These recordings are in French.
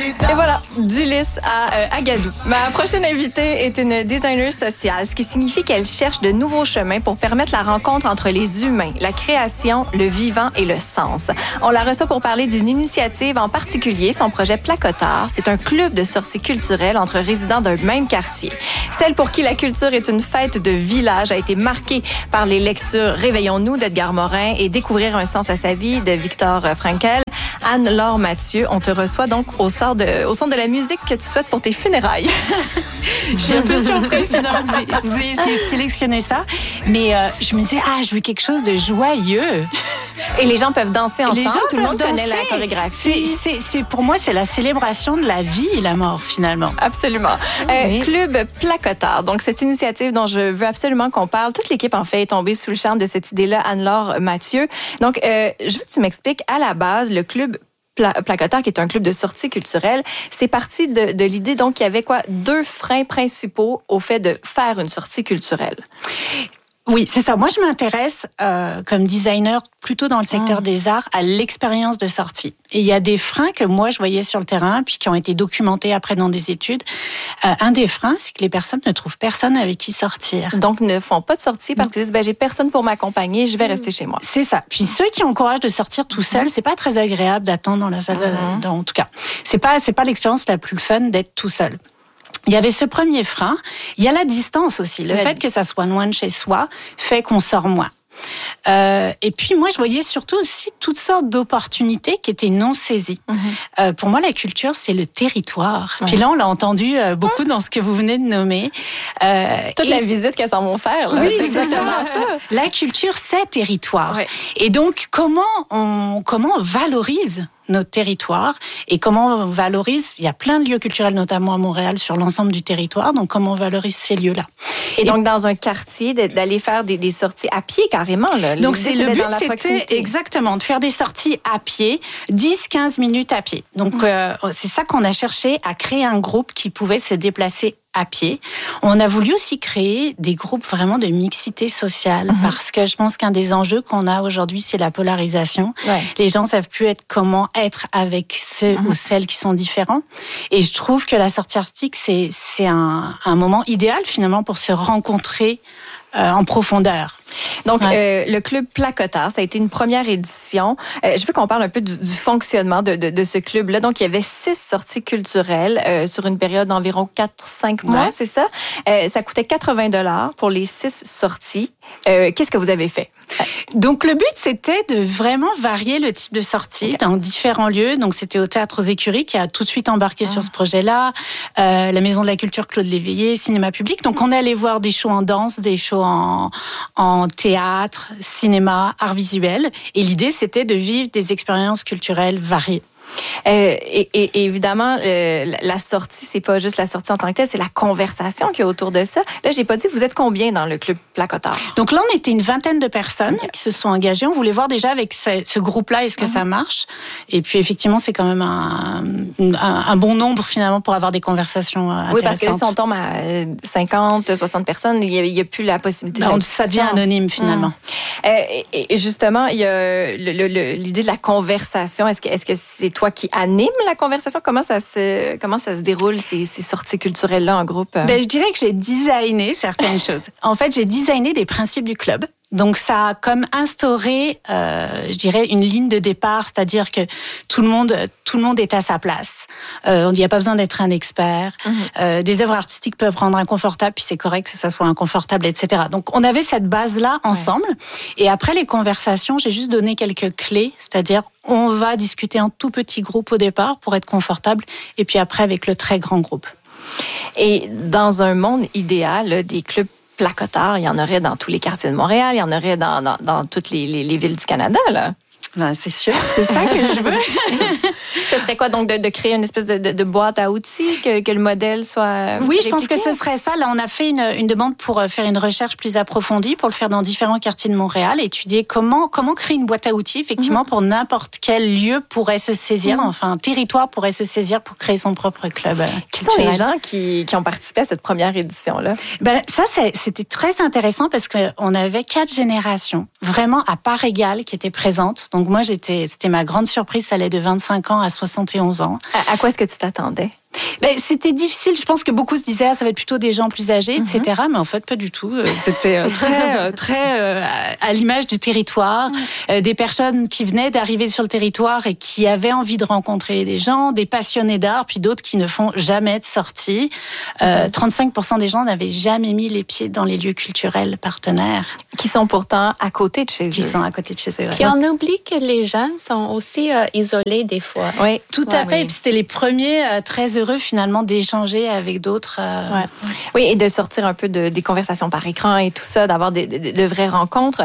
Et voilà, d'Ulysse à Agadou. Ma prochaine invitée est une designer sociale, ce qui signifie qu'elle cherche de nouveaux chemins pour permettre la rencontre entre les humains, la création, le vivant et le sens. On la reçoit pour parler d'une initiative en particulier, son projet Placotard. C'est un club de sorties culturelles entre résidents d'un même quartier. Celle pour qui la culture est une fête de village a été marquée par les lectures Réveillons-nous d'Edgar Morin et Découvrir un sens à sa vie de Viktor Frankl. Anne-Laure Mathieu, on te reçoit donc au son de la musique que tu souhaites pour tes funérailles. Je suis un peu surprise finalement que vous ayez sélectionné ça, mais je me disais, je veux quelque chose de joyeux. Et les gens peuvent danser ensemble, tout le monde connaît la danser. chorégraphie. Pour moi, c'est la célébration de la vie et la mort finalement. Absolument. Oui. Club Placotard, donc cette initiative dont je veux absolument qu'on parle. Toute l'équipe en fait est tombée sous le charme de cette idée-là, Anne-Laure Mathieu. Donc, je veux que tu m'expliques à la base le club Placotard, qui est un club de sortie culturelle, c'est parti de l'idée donc qu'il y avait deux freins principaux au fait de faire une sortie culturelle. Oui, c'est ça. Moi, je m'intéresse comme designer plutôt dans le secteur des arts à l'expérience de sortie. Et il y a des freins que moi, je voyais sur le terrain puis qui ont été documentés après dans des études. Un des freins, c'est que les personnes ne trouvent personne avec qui sortir. Donc, ne font pas de sortie parce qu'ils disent, j'ai personne pour m'accompagner, je vais rester chez moi. C'est ça. Puis ceux qui ont le courage de sortir tout seul, c'est pas très agréable d'attendre dans la salle. En tout cas, c'est pas l'expérience la plus fun d'être tout seul. Il y avait ce premier frein. Il y a la distance aussi. Le fait que ça soit loin de chez soi fait qu'on sort moins. Et puis moi, je voyais surtout aussi toutes sortes d'opportunités qui étaient non saisies. Pour moi, la culture, c'est le territoire. Puis là, on l'a entendu beaucoup dans ce que vous venez de nommer. Toute la visite qu'elles s'en vont faire. Là, oui, c'est exactement ça. La culture, c'est territoire. Ouais. Et donc, comment on valorise notre territoire et comment on valorise, il y a plein de lieux culturels, notamment à Montréal, sur l'ensemble du territoire, donc comment on valorise ces lieux-là. Et donc, dans un quartier, d'aller faire des sorties à pied carrément. Là. Donc, le but, c'était exactement de faire des sorties à pied, 10-15 minutes à pied. Donc, c'est ça qu'on a cherché, à créer un groupe qui pouvait se déplacer à pied. On a voulu aussi créer des groupes vraiment de mixité sociale parce que je pense qu'un des enjeux qu'on a aujourd'hui, c'est la polarisation. Ouais. Les gens savent plus comment être avec ceux ou celles qui sont différents. Et je trouve que la sortie artistique, c'est un moment idéal finalement pour se rencontrer en profondeur. Donc, le club Placotard, ça a été une première édition. Je veux qu'on parle un peu du fonctionnement de ce club-là. Donc, il y avait 6 sorties culturelles sur une période d'environ 4-5 mois, c'est ça? Ça coûtait 80$ pour les 6 sorties. Qu'est-ce que vous avez fait? Donc, le but, c'était de vraiment varier le type de sortie dans différents lieux. Donc, c'était au Théâtre aux Écuries qui a tout de suite embarqué sur ce projet-là. La Maison de la Culture Claude Léveillé, Cinéma Public. Donc, on est allé voir des shows en danse, des shows en théâtre, cinéma, art visuel. Et l'idée, c'était de vivre des expériences culturelles variées. Et évidemment, la sortie, c'est pas juste la sortie en tant que telle, c'est la conversation qu'il y a autour de ça. Là, j'ai pas dit, vous êtes combien dans le club Placotard? Donc là, on était une vingtaine de personnes qui se sont engagées. On voulait voir déjà avec ce groupe-là, est-ce que ça marche? Et puis, effectivement, c'est quand même un bon nombre, finalement, pour avoir des conversations intéressantes. Oui, parce que si on tombe à 50, 60 personnes, il n'y a plus la possibilité de... Ça devient anonyme, finalement. Et justement, il y a l'idée de la conversation. Est-ce que c'est toi qui anime la conversation? Comment ça se déroule, ces sorties culturelles-là en groupe? Je dirais que j'ai designé certaines choses. En fait, j'ai designé des principes du club. Donc, ça a comme instauré, je dirais, une ligne de départ, c'est-à-dire que tout le monde est à sa place. Il n'y a pas besoin d'être un expert. Des œuvres artistiques peuvent rendre inconfortable, puis c'est correct que ça soit inconfortable, etc. Donc, on avait cette base-là ensemble. Et après les conversations, j'ai juste donné quelques clés, c'est-à-dire on va discuter en tout petit groupe au départ pour être confortable, et puis après avec le très grand groupe. Et dans un monde idéal, des clubs Placotard, il y en aurait dans tous les quartiers de Montréal, il y en aurait dans toutes les villes du Canada, là. Ben, c'est sûr, c'est ça que je veux. Ce serait quoi, donc, de créer une espèce de boîte à outils, que le modèle soit... Oui, je pense que ce serait ça. Là, on a fait une demande pour faire une recherche plus approfondie, pour le faire dans différents quartiers de Montréal, étudier comment créer une boîte à outils, effectivement, pour n'importe quel lieu pourrait se saisir, enfin, un territoire pourrait se saisir pour créer son propre club. Qui sont les gens qui ont participé à cette première édition-là? Ça, c'était très intéressant parce qu'on avait 4 générations, vraiment à part égale, qui étaient présentes. Donc moi, c'était ma grande surprise, ça allait de 25 ans à 71 ans. À quoi est-ce que tu t'attendais? C'était difficile. Je pense que beaucoup se disaient ça va être plutôt des gens plus âgés, etc. Mais en fait, pas du tout. C'était très à l'image du territoire. Des personnes qui venaient d'arriver sur le territoire et qui avaient envie de rencontrer des gens, des passionnés d'art, puis d'autres qui ne font jamais de sortie. 35% des gens n'avaient jamais mis les pieds dans les lieux culturels partenaires. Qui sont pourtant à côté de chez eux. Qui sont à côté de chez eux. Puis on oublie que les jeunes sont aussi isolés des fois. Oui, tout à fait. Oui. Et puis c'était les premiers très heureux finalement d'échanger avec d'autres. Oui, et de sortir un peu des conversations par écran et tout ça, d'avoir de vraies rencontres.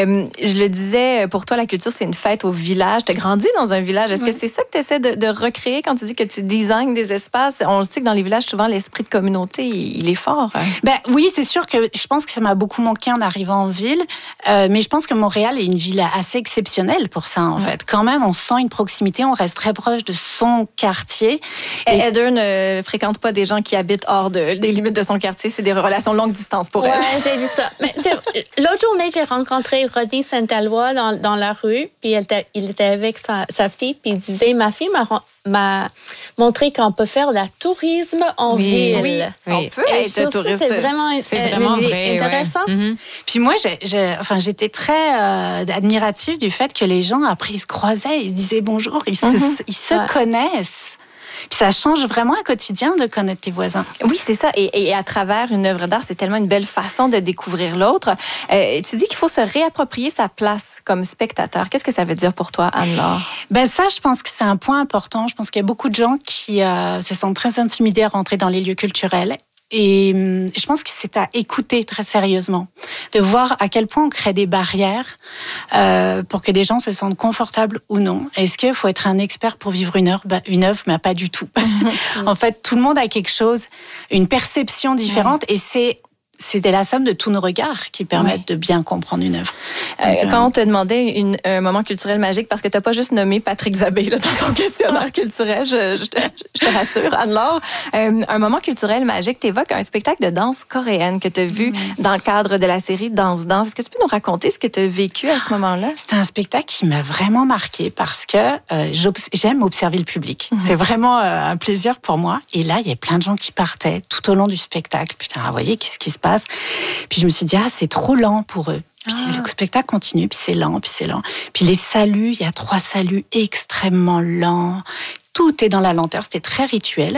Je le disais, pour toi, la culture, c'est une fête au village. Tu as grandi dans un village. Est-ce que c'est ça que tu essaies de recréer quand tu dis que tu designes des espaces? On le sait que dans les villages, souvent, l'esprit de communauté, il est fort. Oui, c'est sûr que je pense que ça m'a beaucoup manqué en arrivant en ville. Mais je pense que Montréal est une ville assez exceptionnelle pour ça, en fait. Quand même, on sent une proximité, on reste très proche de son quartier. Et Heather ne fréquente pas des gens qui habitent hors des limites de son quartier. C'est des relations longue distance pour elle. Oui, j'ai dit ça. Mais l'autre journée, j'ai rencontré Rodi Saint-Alois dans la rue, puis il était avec sa fille, puis il disait, ma fille m'a montré qu'on peut faire le tourisme en ville. Oui, on peut être touriste. C'est vraiment vrai, intéressant. Ouais. Mm-hmm. Puis moi, j'étais très admirative du fait que les gens, après, ils se croisaient, ils se disaient bonjour, ils se connaissent. Puis ça change vraiment un quotidien de connaître tes voisins. Oui, c'est ça. Et à travers une œuvre d'art, c'est tellement une belle façon de découvrir l'autre. Tu dis qu'il faut se réapproprier sa place comme spectateur. Qu'est-ce que ça veut dire pour toi, Anne-Laure? Ça, je pense que c'est un point important. Je pense qu'il y a beaucoup de gens qui se sentent très intimidés à rentrer dans les lieux culturels. Et je pense que c'est à écouter très sérieusement, de voir à quel point on crée des barrières pour que des gens se sentent confortables ou non. Est-ce qu'il faut être un expert pour vivre une œuvre, mais pas du tout. En fait, tout le monde a quelque chose, une perception différente, et c'était la somme de tous nos regards qui permettent de bien comprendre une œuvre. Quand on te demandait un moment culturel magique, parce que tu n'as pas juste nommé Patrick Zabé là, dans ton questionnaire culturel, je te rassure, Anne-Laure, un moment culturel magique, tu évoques un spectacle de danse coréenne que tu as vu dans le cadre de la série Danse. Est-ce que tu peux nous raconter ce que tu as vécu à ce moment-là? C'est un spectacle qui m'a vraiment marquée parce que j'aime observer le public. C'est vraiment un plaisir pour moi. Et là, il y a plein de gens qui partaient tout au long du spectacle. Putain, vous voyez, qu'est-ce qui se passe? Puis je me suis dit, c'est trop lent pour eux. Puis le spectacle continue, puis c'est lent, puis c'est lent. Puis les saluts, il y a 3 saluts extrêmement lents. Tout est dans la lenteur, c'était très rituel.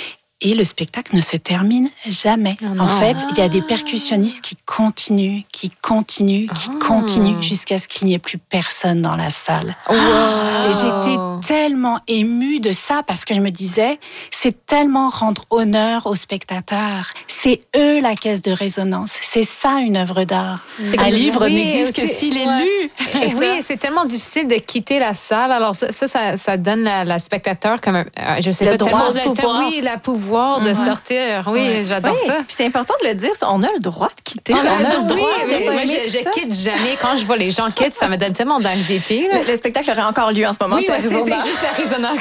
Et le spectacle ne se termine jamais. En fait, il y a des percussionnistes qui continuent jusqu'à ce qu'il n'y ait plus personne dans la salle. Wow. Et j'étais tellement émue de ça parce que je me disais, c'est tellement rendre honneur aux spectateurs. C'est eux la caisse de résonance. C'est ça une œuvre d'art. Un livre n'existe que s'il est lu. Oui, c'est tellement difficile de quitter la salle. Alors ça donne la spectateur comme je sais le pas droit tellement la pouvoir de sortir. Oui, j'adore ça. Puis c'est important de le dire, on a le droit de quitter. On a le droit. Moi, je quitte jamais. Quand je vois les gens quitter, ça me donne tellement d'anxiété. Le spectacle aurait encore lieu en ce moment. Oui, c'est juste Arizona.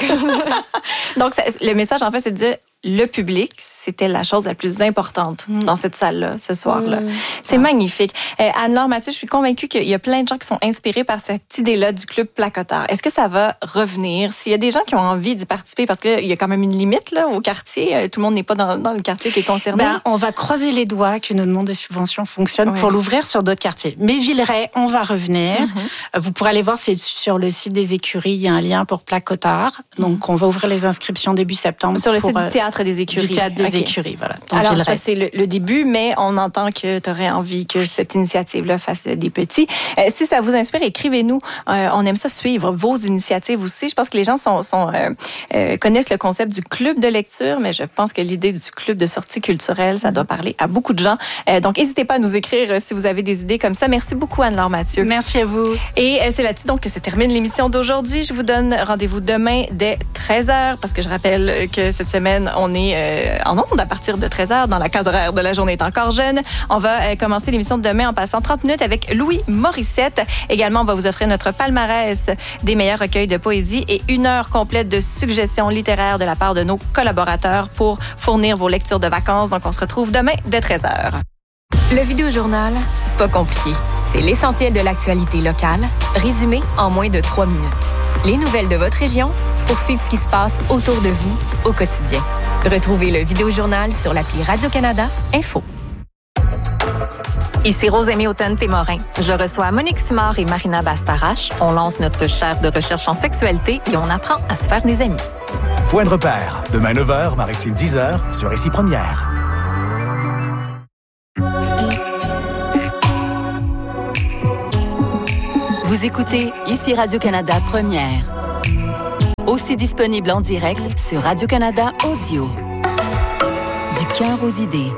Donc, le message, en fait, c'est de dire le public, c'était la chose la plus importante dans cette salle-là, ce soir-là. C'est magnifique. Anne-Laure Mathieu, je suis convaincue qu'il y a plein de gens qui sont inspirés par cette idée-là du club Placoteur. Est-ce que ça va revenir? S'il y a des gens qui ont envie d'y participer, parce qu'il y a quand même une limite là, au quartier, tout le monde n'est pas dans le quartier qui est concerné. On va croiser les doigts que notre demande de subvention fonctionne pour l'ouvrir sur d'autres quartiers. Mais Villeray, on va revenir. Vous pourrez aller voir, c'est sur le site des écuries, il y a un lien pour Placoteur. Donc, on va ouvrir les inscriptions début septembre. Sur le site du théâtre des écuries. Du théâtre des écuries, voilà. Alors, ça, c'est le début, mais on entend que tu aurais envie que cette initiative-là fasse des petits. Si ça vous inspire, écrivez-nous. On aime ça suivre vos initiatives aussi. Je pense que les gens connaissent le concept du club de lecture, mais je pense que l'idée du club de sortie culturelle, ça doit parler à beaucoup de gens. Donc, n'hésitez pas à nous écrire si vous avez des idées comme ça. Merci beaucoup, Anne-Laure Mathieu. Merci à vous. Et c'est là-dessus donc que se termine l'émission d'aujourd'hui. Je vous donne rendez-vous demain dès 13h, parce que je rappelle que cette semaine, on est en ondes à partir de 13h dans la case horaire de La Journée est encore jeune. On va commencer l'émission de demain en passant 30 minutes avec Louis Morissette. Également, on va vous offrir notre palmarès des meilleurs recueils de poésie et 1 heure complète de suggestions littéraires de la part de nos collaborateurs pour fournir vos lectures de vacances. Donc, on se retrouve demain dès 13h. Le vidéojournal, c'est pas compliqué. C'est l'essentiel de l'actualité locale, résumé en moins de 3 minutes. Les nouvelles de votre région pour suivre ce qui se passe autour de vous au quotidien. Retrouvez le Vidéojournal sur l'appli Radio-Canada Info. Ici Rosemée Automne-Témorin. Je reçois Monique Simard et Marina Bastarache. On lance notre chaire de recherche en sexualité et on apprend à se faire des amis. Point de repère. Demain 9h, Maritime 10h, sur Ici Première. Vous écoutez Ici Radio-Canada Première. Aussi disponible en direct sur Radio-Canada Audio. Du cœur aux idées.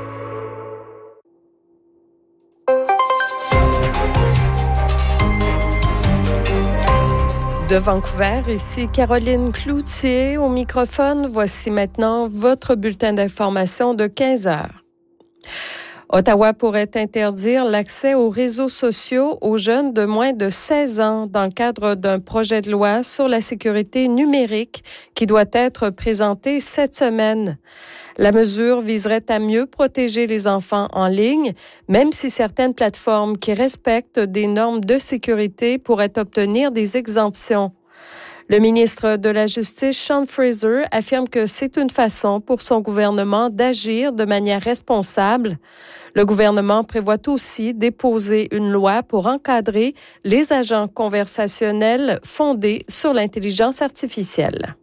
De Vancouver, ici Caroline Cloutier au microphone. Voici maintenant votre bulletin d'information de 15 heures. Ottawa pourrait interdire l'accès aux réseaux sociaux aux jeunes de moins de 16 ans dans le cadre d'un projet de loi sur la sécurité numérique qui doit être présenté cette semaine. La mesure viserait à mieux protéger les enfants en ligne, même si certaines plateformes qui respectent des normes de sécurité pourraient obtenir des exemptions. Le ministre de la Justice, Sean Fraser, affirme que c'est une façon pour son gouvernement d'agir de manière responsable. Le gouvernement prévoit aussi déposer une loi pour encadrer les agents conversationnels fondés sur l'intelligence artificielle.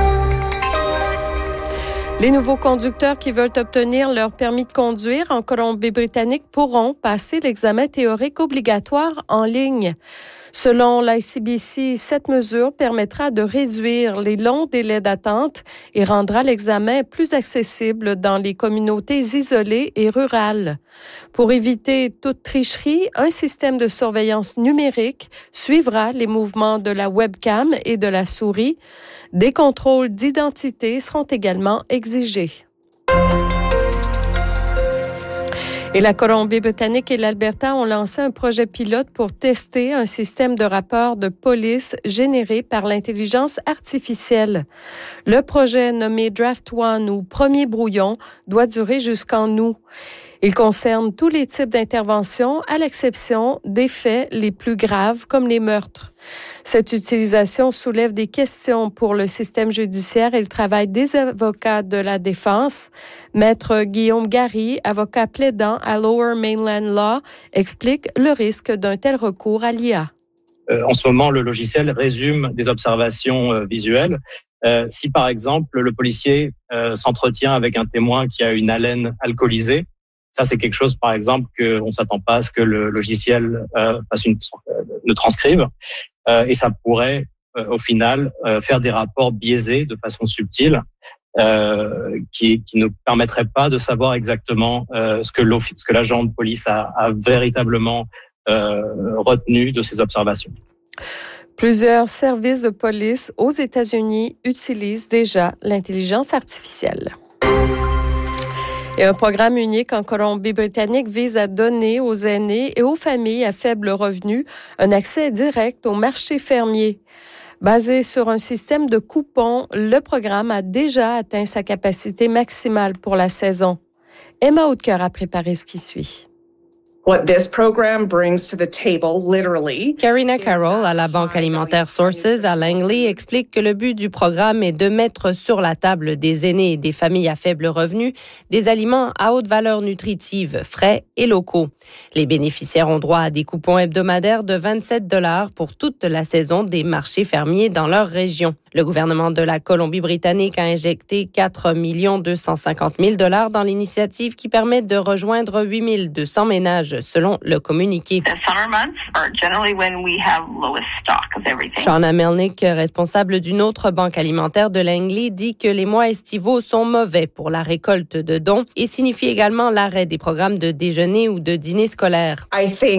Les nouveaux conducteurs qui veulent obtenir leur permis de conduire en Colombie-Britannique pourront passer l'examen théorique obligatoire en ligne. Selon l'ICBC, cette mesure permettra de réduire les longs délais d'attente et rendra l'examen plus accessible dans les communautés isolées et rurales. Pour éviter toute tricherie, un système de surveillance numérique suivra les mouvements de la webcam et de la souris. Des contrôles d'identité seront également exigés. Et la Colombie-Britannique et l'Alberta ont lancé un projet pilote pour tester un système de rapport de police généré par l'intelligence artificielle. Le projet nommé Draft One ou Premier brouillon doit durer jusqu'en août. Il concerne tous les types d'interventions à l'exception des faits les plus graves comme les meurtres. Cette utilisation soulève des questions pour le système judiciaire et le travail des avocats de la défense. Maître Guillaume Gary, avocat plaidant à Lower Mainland Law, explique le risque d'un tel recours à l'IA. En ce moment, le logiciel résume des observations visuelles. Si par exemple, le policier s'entretient avec un témoin qui a une haleine alcoolisée, ça, c'est quelque chose, par exemple, qu'on s'attend pas à ce que le logiciel ne transcribe. Et ça pourrait, au final, faire des rapports biaisés de façon subtile, qui ne permettraient pas de savoir exactement ce que l'agent de police a véritablement retenu de ses observations. Plusieurs services de police aux États-Unis utilisent déjà l'intelligence artificielle. Et un programme unique en Colombie-Britannique vise à donner aux aînés et aux familles à faible revenu un accès direct au marché fermier. Basé sur un système de coupons, le programme a déjà atteint sa capacité maximale pour la saison. Emma Hautecœur a préparé ce qui suit. What this program brings to the table, literally. Karina Carroll à la Banque alimentaire Sources à Langley explique que le but du programme est de mettre sur la table des aînés et des familles à faible revenu des aliments à haute valeur nutritive, frais et locaux. Les bénéficiaires ont droit à des coupons hebdomadaires de 27 $ pour toute la saison des marchés fermiers dans leur région. Le gouvernement de la Colombie-Britannique a injecté 4 250 000 $ dans l'initiative qui permet de rejoindre 8 200 ménages, selon le communiqué. Shauna Melnick, responsable d'une autre banque alimentaire de Langley, dit que les mois estivaux sont mauvais pour la récolte de dons et signifie également l'arrêt des programmes de déjeuner ou de dîner scolaire.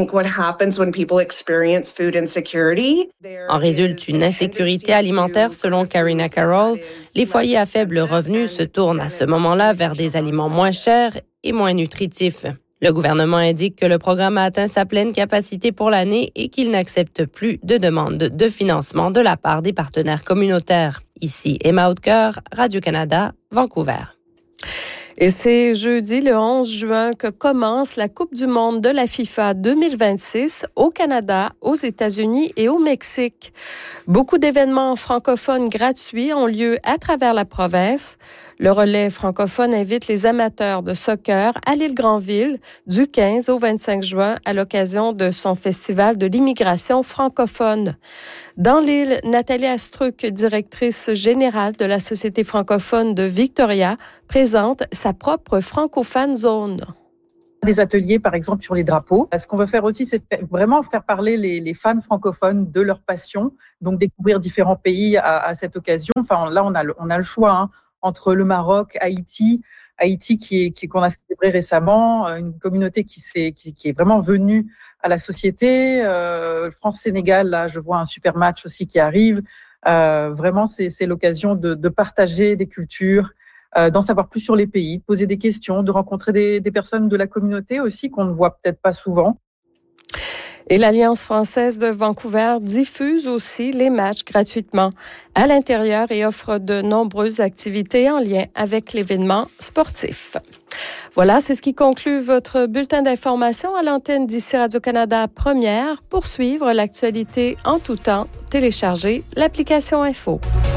En résulte une insécurité alimentaire, selon Karina Carroll. Les foyers à faible revenu se tournent à ce moment-là vers des aliments moins chers et moins nutritifs. Le gouvernement indique que le programme a atteint sa pleine capacité pour l'année et qu'il n'accepte plus de demandes de financement de la part des partenaires communautaires. Ici Emma Hautecœur, Radio-Canada, Vancouver. Et c'est jeudi, le 11 juin, que commence la Coupe du monde de la FIFA 2026 au Canada, aux États-Unis et au Mexique. Beaucoup d'événements francophones gratuits ont lieu à travers la province. Le relais francophone invite les amateurs de soccer à l'île Granville du 15 au 25 juin à l'occasion de son festival de l'immigration francophone. Dans l'île, Nathalie Astruc, directrice générale de la Société francophone de Victoria, présente sa propre francophone zone. Des ateliers, par exemple, sur les drapeaux. Ce qu'on veut faire aussi, c'est vraiment faire parler les fans francophones de leur passion, donc découvrir différents pays à cette occasion. Enfin, là, on a le choix entre le Maroc, Haïti qu'on a célébré récemment, une communauté qui est vraiment venue à la société. France-Sénégal, là, je vois un super match aussi qui arrive. Vraiment, c'est l'occasion de partager des cultures, d'en savoir plus sur les pays, de poser des questions, de rencontrer des personnes de la communauté aussi qu'on ne voit peut-être pas souvent. Et l'Alliance française de Vancouver diffuse aussi les matchs gratuitement à l'intérieur et offre de nombreuses activités en lien avec l'événement sportif. Voilà, c'est ce qui conclut votre bulletin d'information à l'antenne d'ici Radio-Canada Première. Pour suivre l'actualité en tout temps, téléchargez l'application Info.